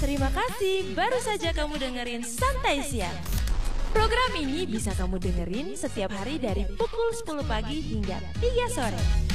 Terima kasih, baru saja kamu dengerin Santai Siang. Program ini bisa kamu dengerin setiap hari dari pukul 10 pagi hingga 3 sore.